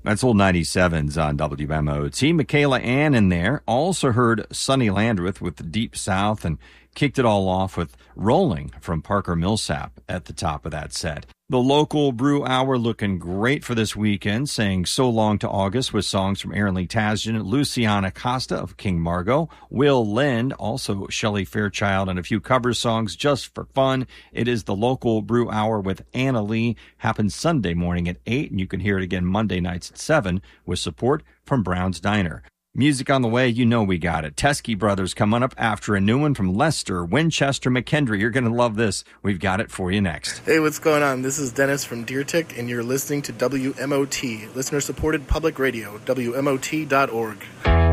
That's old 97s on WMOT. Michaela Ann in there. Also heard Sonny Landreth with the Deep South and kicked it all off with Rolling from Parker Millsap at the top of that set. The local brew hour looking great for this weekend, saying so long to August with songs from Aaron Lee Tasjan, Luciana Costa of King Margot, Will Lind, also Shelley Fairchild, and a few cover songs just for fun. It is the local brew hour with Anna Lee. Happens Sunday morning at 8, and you can hear it again Monday nights at 7 with support from Brown's Diner. Music on the way, you know we got it. Teskey Brothers coming up after a new one from Lester, Winchester, McKendree. You're going to love this. We've got it for you next. Hey, what's going on? This is Dennis from Deer Tick, and you're listening to WMOT, listener-supported public radio, WMOT.org.